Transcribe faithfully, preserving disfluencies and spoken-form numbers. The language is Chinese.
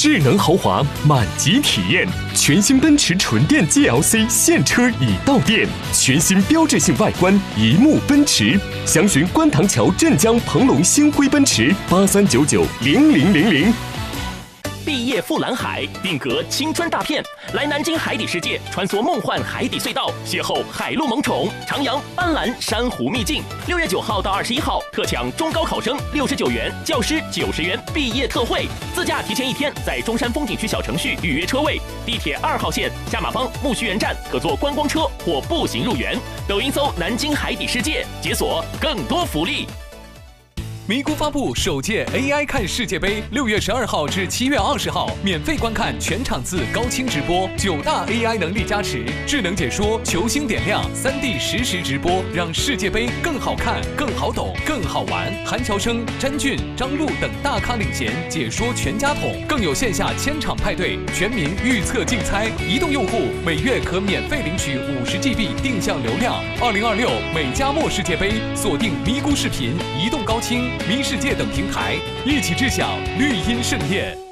智能豪华满级体验，全新奔驰纯电 G L C 现车已到店，全新标志性外观，一目奔驰。详询观塘桥镇江鹏龙星辉奔驰八三九九零零零零。 毕业赴蓝海，定格青春大片，来南京海底世界，穿梭梦幻海底隧道，邂逅海陆萌宠，徜徉斑斓珊瑚秘境。六月九号到二十一号，特抢中高考生六十九元，教师九十元毕业特惠。自驾提前一天，在中山风景区小程序预约车位。地铁二号线下马坊木樨园站可坐观光车或步行入园。抖音搜“南京海底世界”，解锁更多福利。 咪咕发布首届 A I 看世界杯，六月十二号至七月二十号，免费观看全场次高清直播，九大 A I 能力加持，智能解说，球星点亮，三 D 实时直播，让世界杯更好看、更好懂、更好玩。韩乔生、詹俊、张璐等大咖领衔，解说全家桶，更有线下千场派对，全民预测竞猜。移动用户每月可免费领取五十 G B 定向流量。二零二六美加墨世界杯，锁定咪咕视频、移动高清、咪世界等平台，一起知晓绿茵盛宴。